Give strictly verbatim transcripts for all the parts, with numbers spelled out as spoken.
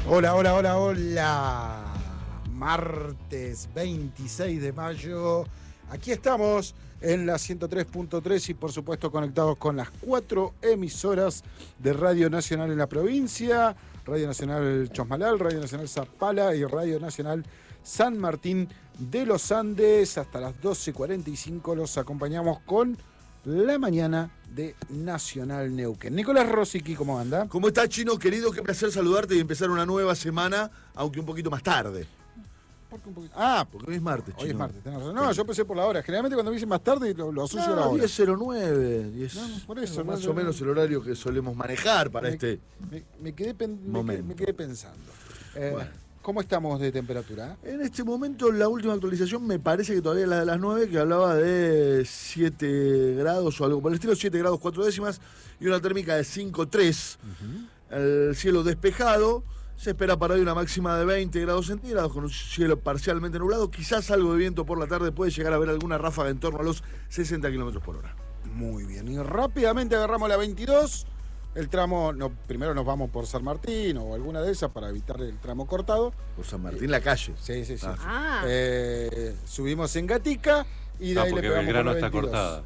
Hola, hola, hola, hola. Martes veintiséis de mayo. Aquí estamos en la ciento tres punto tres y por supuesto conectados con las cuatro emisoras de Radio Nacional en la provincia. Radio Nacional Chosmalal, Radio Nacional Zapala y Radio Nacional San Martín de los Andes. Hasta las doce cuarenta y cinco los acompañamos con la mañana de Nacional Neuquén. Nicolás Rosicky, ¿cómo anda? ¿Cómo estás, Chino, querido? Qué placer saludarte y empezar una nueva semana, aunque un poquito más tarde. ¿Por qué un poquito? Ah, porque hoy es martes, hoy Chino. es martes, tenés razón. No, yo pensé por la hora. Generalmente cuando me dicen más tarde lo, lo asocio no, a la hora. diez cero nueve, diez, no, por eso, más no, o menos el horario que solemos manejar para me, este me, me, quedé pen, momento. Me, quedé, me quedé pensando. Eh, bueno. ¿Cómo estamos de temperatura? En este momento, la última actualización me parece que todavía es la de las nueve, que hablaba de siete grados o algo por el estilo, siete grados cuatro décimas y una térmica de cinco coma tres. Uh-huh. El cielo despejado. Se espera para hoy una máxima de veinte grados centígrados con un cielo parcialmente nublado. Quizás algo de viento por la tarde, puede llegar a haber alguna ráfaga en torno a los sesenta kilómetros por hora. Muy bien, y rápidamente agarramos la veintidós. El tramo, no, primero nos vamos por San Martín o alguna de esas para evitar el tramo cortado. Por San Martín, eh, la calle. Sí, sí, sí. Ah. Eh, subimos en Gatica y de no, ahí porque le pegamos Belgrano por la está veintidós. cortada.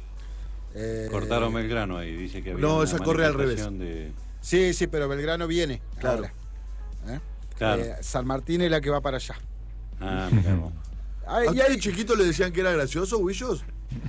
Eh, Cortaron Belgrano ahí, dice que había no, una esa corre al revés. De... Sí, sí, pero Belgrano viene. Claro. Ahora. ¿Eh? Claro. Eh, San Martín es la que va para allá. Ah, mira vos. ¿A usted de chiquito le decían que era gracioso, Huillos?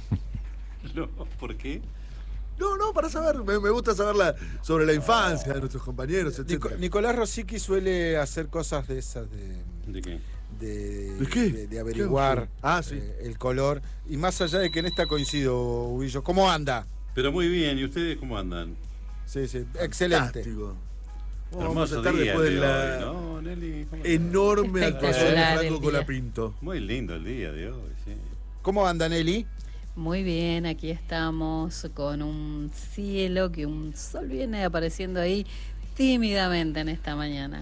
No, ¿por qué? No, no, para saber, me, me gusta saber la, sobre la infancia de nuestros compañeros, etcétera. Nico, Nicolás Rosicky suele hacer cosas de esas de... ¿De qué? De, ¿De qué? De, de averiguar ¿Qué ah, sí. eh, el color. Y más allá de que en esta coincido, Huillo, ¿cómo anda? Pero muy bien, ¿y ustedes cómo andan? Sí, sí, excelente. Fantástico. Vamos a estar después de la ¿no, Nelly? enorme actuación de Franco día. Colapinto. Muy lindo el día de hoy, sí. ¿Cómo anda, Nelly? Muy bien, aquí estamos con un cielo que un sol viene apareciendo ahí tímidamente en esta mañana.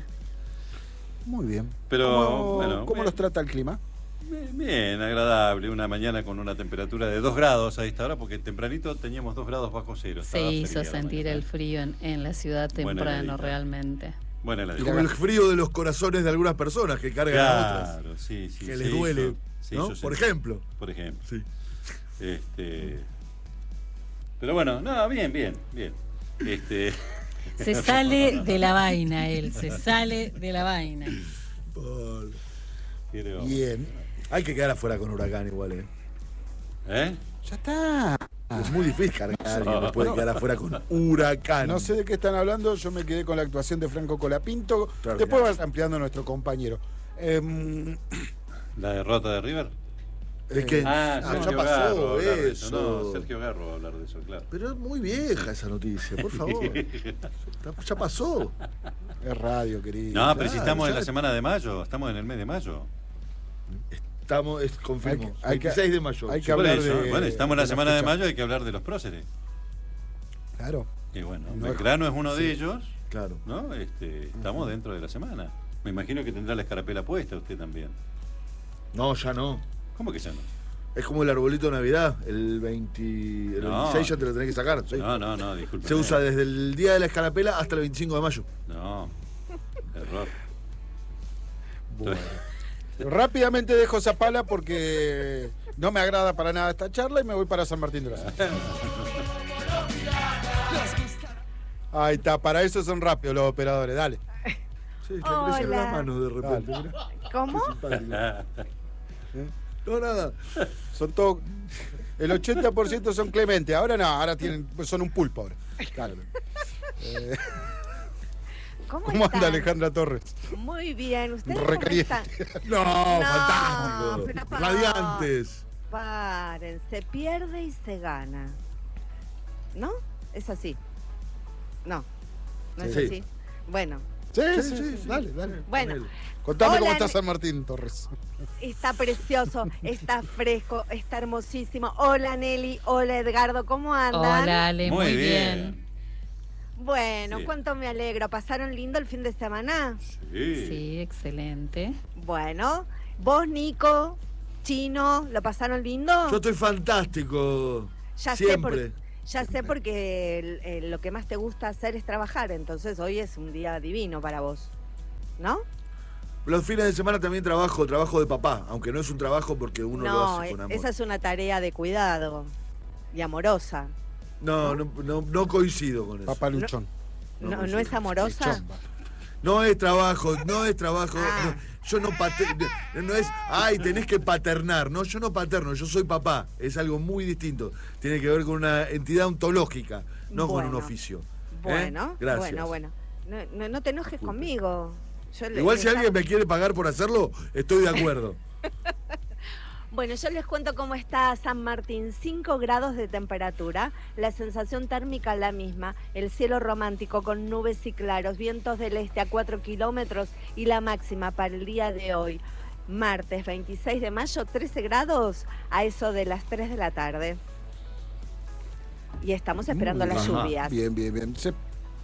Muy bien. Pero, ¿Cómo, bueno, ¿cómo bien. los trata el clima? Bien, bien, agradable. Una mañana con una temperatura de dos grados a esta hora, porque tempranito teníamos dos grados bajo cero. Se hizo sentir el frío en, en la ciudad temprano, realmente. Bueno, la como el frío de los corazones de algunas personas que cargan claro, a otras. Claro, sí, sí. Que les duele, hizo, ¿no? Por ejemplo. Por ejemplo. Sí. Este, pero bueno, no, bien, bien, bien. Este, se sale de la vaina él, se sale de la vaina. Pero, bien. Hay que quedar afuera con Huracán igual, ¿eh? ¿Eh? Ya está. Es muy difícil cargar a alguien que puede quedar afuera con Huracán. No sé de qué están hablando, yo me quedé con la actuación de Franco Colapinto. Claro, Después claro. vas ampliando nuestro compañero. Eh, ¿La derrota de River? Es que Ah, ah, Sergio ya Garro va a pasó hablar de eso. No, Sergio Garro va a hablar de eso, claro. Pero es muy vieja esa noticia, por favor. Ya pasó. es radio, querido. No, pero si Claro, estamos en ya- la semana de mayo, estamos en el mes de mayo. Estamos, es, confirmo, Hay que- hay que- veintiséis de mayo. hay que Por hablar eso, de- bueno, estamos en de la la semana de fecha. mayo, hay que hablar de los próceres. Claro. Y bueno, No, Belgrano es uno sí. de ellos, Claro. ¿no? Este, estamos dentro de la semana. Me imagino que tendrá la escarapela puesta usted también. No, ya no. ¿Cómo que ya no? Es como el arbolito de Navidad. El, veinte, el No. veintiséis ya te lo tenés que sacar. ¿sí? No, no, no, disculpe. Se usa desde el día de la escarapela hasta el veinticinco de mayo. No, error. Bueno. Rápidamente dejo Zapala porque no me agrada para nada esta charla y me voy para San Martín de los Andes. Ahí está, para eso son rápidos los operadores, dale. Sí, le crecieron Hola. las manos de repente. Dale. mirá. ¿Cómo? Qué simpático. No, nada. Son todo. El ochenta por ciento son Clemente, ahora no, ahora tienen, son un pulpo ahora. Claro. Eh, ¿Cómo, ¿Cómo están? anda Alejandra Torres? Muy bien, ¿ustedes cómo Recaliente. están? No, No, fantástico. pero pa- Radiantes. Paren, se pierde y se gana. ¿No? Es así. No, no es Sí. así. Bueno, Sí, Sí, sí, sí, sí, sí. dale, dale. bueno. Ponele. Contame Hola, cómo está Ne- San Martín Torres. Está precioso, está fresco, está hermosísimo. Hola Nelly, hola Edgardo, ¿cómo andan? Hola Ale, muy, Muy bien. bien. Bueno, Sí. cuánto me alegro. ¿Pasaron lindo el fin de semana? Sí. Sí, excelente. Bueno, vos Nico, Chino, ¿lo pasaron lindo? Yo estoy fantástico. Ya sé, Siempre. por- ya sé porque el- el- lo que más te gusta hacer es trabajar, entonces hoy es un día divino para vos. ¿no? Los fines de semana también trabajo, trabajo de papá, aunque no es un trabajo porque uno lo No, hace con amor. esa es una tarea de cuidado y amorosa. No, no, no, no coincido con eso. Papá luchón. ¿No, No, no, no, es amorosa? Luchón, va. No es trabajo, no es trabajo. Ah. no, yo no paterno, no es, ay, tenés que paternar. No, yo no paterno, yo soy papá. Es algo muy distinto. Tiene que ver con una entidad ontológica, no Bueno. con un oficio. ¿Eh? Bueno, Gracias. bueno, bueno. No, no, no te enojes Disculpe. conmigo. Yo le- Igual si le- alguien me quiere pagar por hacerlo, estoy de acuerdo. Bueno, yo les cuento cómo está San Martín. cinco grados de temperatura, la sensación térmica la misma, el cielo romántico con nubes y claros, vientos del este a cuatro kilómetros y la máxima para el día de hoy, martes veintiséis de mayo, trece grados a eso de las tres de la tarde. Y estamos esperando las Ajá, lluvias. Bien, bien, bien. Se-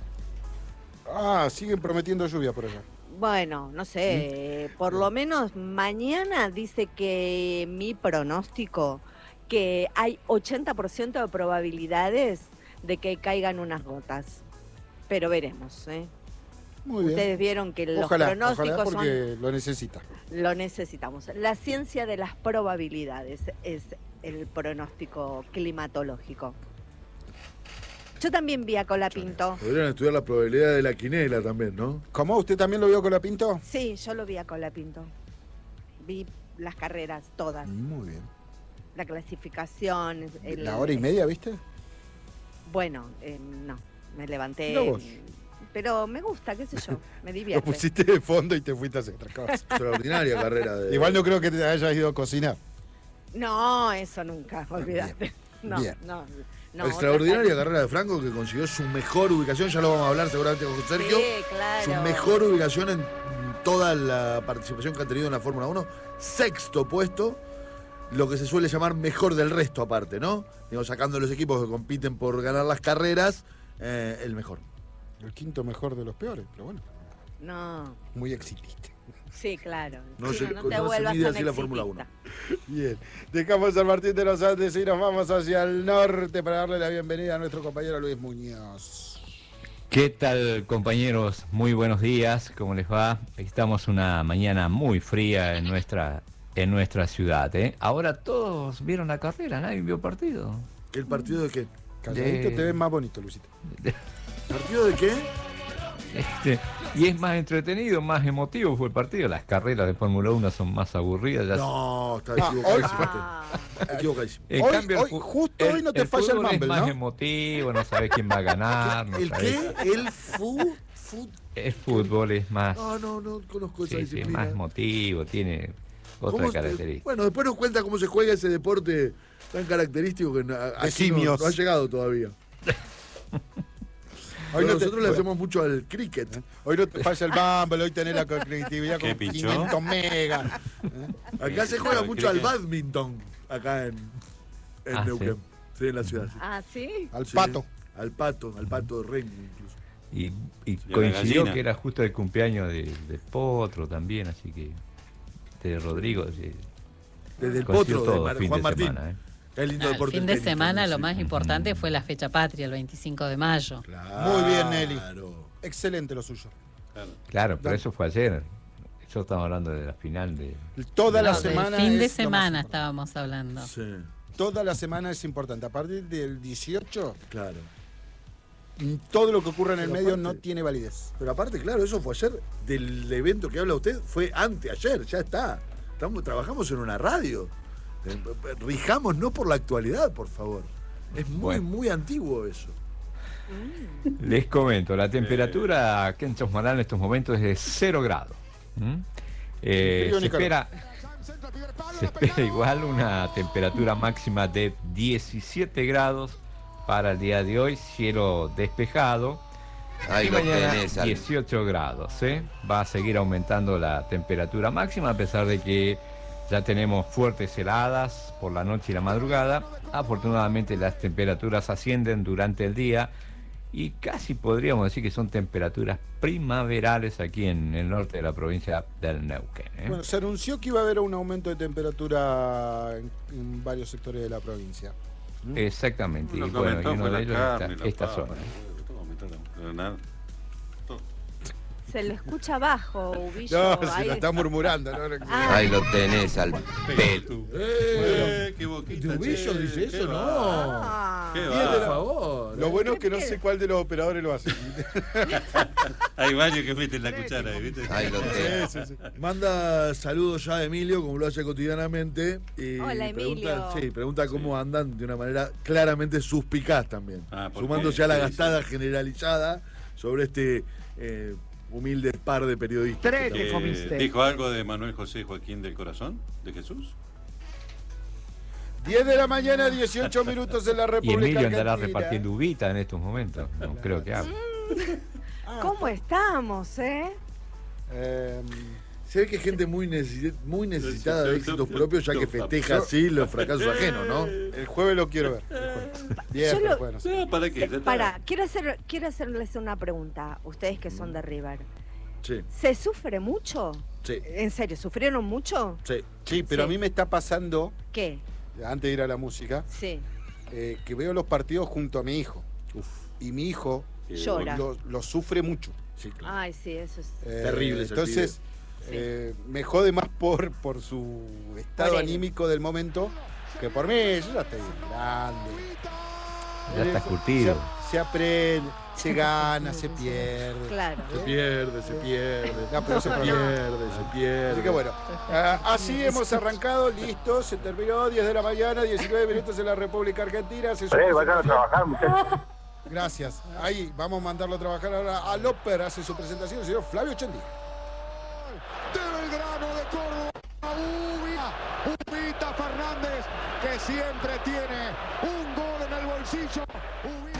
Ah, siguen prometiendo lluvia por allá. Bueno, no sé, eh, por lo menos mañana dice que mi pronóstico, que hay ochenta por ciento de probabilidades de que caigan unas gotas. Pero veremos, ¿eh? Muy bien. Ustedes vieron que los Ojalá, pronósticos ojalá son... porque lo necesita. Lo necesitamos. La ciencia de las probabilidades es el pronóstico climatológico. Yo también vi a Colapinto. Podrían estudiar la probabilidad de la quinela también, ¿no? ¿Cómo? ¿Usted también lo vio con la Pinto? Sí, yo lo vi a Colapinto. Vi las carreras todas. Muy bien. La clasificación. el- ¿La hora y media, viste? Bueno, eh, no, me levanté. Mirá vos. Pero me gusta, qué sé yo, me Lo divierte. pusiste de fondo y te fuiste a hacer otra cosa. Extraordinaria carrera de. Igual no creo que te hayas ido a cocinar. No, eso nunca, olvídate. Bien, No, bien. no, no. Extraordinaria otra- carrera de Franco que consiguió su mejor ubicación, ya lo vamos a hablar seguramente con Sergio. Sí, claro. Su mejor ubicación en toda la participación que han tenido en la Fórmula uno. Sexto puesto, lo que se suele llamar mejor del resto aparte, ¿no? Digo, sacando los equipos que compiten por ganar las carreras, eh, el mejor. El quinto mejor de los peores, pero bueno, No, muy exitista. sí, claro. No Sí, se- no, no te se vuelvas mide tan así la Fórmula uno. exitista. Bien, dejamos San Martín de los Andes y nos vamos hacia el norte para darle la bienvenida a nuestro compañero Luis Muñoz. ¿Qué tal, compañeros? Muy buenos días, ¿cómo les va? Estamos una mañana muy fría en nuestra en nuestra ciudad, ¿eh? Ahora todos vieron la carrera, nadie vio partido. ¿El partido de qué? Calladito De- te ves más bonito, Luisito. ¿Partido de qué? Este, y es más entretenido, más emotivo fue el partido. Las carreras de Fórmula uno son más aburridas. Ya No, está Ah, equivocadísimo. Ah, Está equivocadísimo. En Hoy- cambio, el hoy, fu- justo hoy no te falla el fútbol Mumble, es más ¿no? emotivo, no sabes quién va a ganar. No ¿El sabés. qué? ¿El fu? fu- El fútbol es más, No, no, no conozco esa sí, sí, es disciplina. más emotivo, tiene otra ¿Cómo se- característica. Bueno, después nos cuenta cómo se juega ese deporte tan característico que na- aquí no, simios. no ha llegado todavía. Hoy Bueno, no te- nosotros le hacemos mucho al cricket. Hoy no te falla el Mumble, hoy tenés la conectividad ¿Qué con pinchó? quinientos megas. Acá se Sí, juega el mucho al cricket. badminton, acá en, en Ah, Neuquén. Sí, en la ciudad. sí. ah, ¿sí? Al Sí, pato. Al pato, al pato de Rengo incluso. Y, y la coincidió gallina. que era justo el cumpleaños de, de Potro también, así que de Rodrigo. Sí, Desde el coincidió potro de todo Mar- fin Juan de Martín. semana, ¿eh? Qué lindo El deporte fin el de tenis semana también, lo sí. más importante fue la fecha patria, el veinticinco de mayo. Claro. Muy bien, Nelly. Excelente lo suyo. Claro. Claro, pero Dale. eso fue ayer. Yo estaba hablando de la final de... Toda la No, del semana. fin de es lo más semana importante. estábamos hablando. Sí, Toda la semana es importante. A partir del dieciocho, claro. mm, todo lo que ocurre en el Pero medio aparte- no tiene validez. Pero aparte, claro, eso fue ayer. Del evento que habla usted fue anteayer, ya está. Estamos, trabajamos en una radio. Eh, Rijamos no por la actualidad, por favor. Es muy, Bueno. muy antiguo eso. Les comento, la temperatura aquí en Chosmalal en estos momentos es de cero grados. ¿Mm? Eh, Frío se, ni calor. espera, se espera igual una temperatura máxima de diecisiete grados para el día de hoy, cielo despejado. Ahí Y lo mañana tenés, Al. dieciocho grados. ¿eh? Va a seguir aumentando la temperatura máxima a pesar de que ya tenemos fuertes heladas por la noche y la madrugada. Afortunadamente las temperaturas ascienden durante el día y casi podríamos decir que son temperaturas primaverales aquí en el norte de la provincia del Neuquén. ¿eh? Bueno, se anunció que iba a haber un aumento de temperatura en, en varios sectores de la provincia. Exactamente. Lo Y que bueno, y aumentó uno fue de la ellos carne, está la esta papa, zona. todo aumentó, la- nada. Todo. Se le escucha bajo, Ubillo. No, se Ahí lo está murmurando. ¿no? Ah. Ahí lo tenés al pelo. Eh, qué boquita, ¿Ubillo che, dice qué eso? va. No. Ah. Qué Bien, por va. favor. Lo bueno es que no sé cuál de los operadores lo hace. Hay varios que meten la cuchara ahí, ¿viste? Ahí lo tenés. Sí, sí, sí. Manda saludos ya a Emilio, como lo hace cotidianamente. Y Hola, pregunta, Emilio. sí, pregunta cómo andan de una manera claramente suspicaz también. Ah, ¿por sumándose qué? a la Sí, gastada sí. generalizada sobre este eh, humilde par de periodistas. Tres. que ¿Qué Eh, estamos- comiste? ¿Dijo algo de Manuel José Joaquín del Corazón? ¿De Jesús? diez de la mañana, dieciocho minutos en la Y República Emilio andará Argentina. repartiendo uvita en estos momentos. No creo que haga. ¿Cómo estamos, eh? Eh, Se ve que hay gente muy, necesi- muy necesitada de éxitos propios, ya que festeja Yo- así los fracasos ajenos, ¿no? el jueves lo quiero ver. el jueves. Bien, Yo pero lo- bueno. No, ¿para qué? Ya está. Para, quiero hacer, quiero hacerles una pregunta, ustedes que son de River. Sí, ¿Se sufre mucho? sí, ¿En serio? ¿Sufrieron mucho? sí. Sí, pero Sí. a mí me está pasando, ¿Qué? antes de ir a la música, Sí. eh, que veo los partidos junto a mi hijo. Uf, Y mi hijo Eh, Llora. lo, lo sufre mucho. sí, claro. Ay, sí, eso es. Eh, Terrible es el Entonces, eh, me jode más por, por su estado Por él. anímico del momento que por mí. Yo ya estoy grande. Ya está Se- curtido. Se, se aprende, se gana, se pierde. Claro. Se pierde, se pierde. No, pero se se pierde, se pierde. Así que bueno, ah, así hemos arrancado, listo, se terminó, diez de la mañana, diecinueve minutos en la República Argentina. Se Eh, vayan a trabajar, muchachos. Gracias. Ahí, vamos a mandarlo a trabajar ahora a Loper, hace su presentación el señor Flavio Chendi. De Belgrano de Córdoba, Ubita, Ubita Fernández, que siempre tiene un gol en el bolsillo. Ubita.